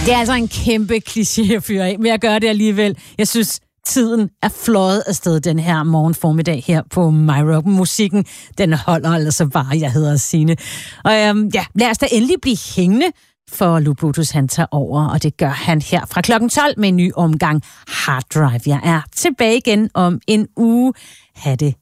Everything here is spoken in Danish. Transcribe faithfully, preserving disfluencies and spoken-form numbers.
Det er altså en kæmpe kliché at fyre af, men jeg gør det alligevel. Jeg synes, tiden er fløjet afsted den her morgen formiddag her på MyRock. Musikken, den holder altså bare, jeg hedder Signe. Og øhm, ja, lad os da endelig blive hængende, for Lou Brutus han tager over, og det gør han her fra klokken tolv med en ny omgang Hard Drive. Jeg er tilbage igen om en uge. Ha' det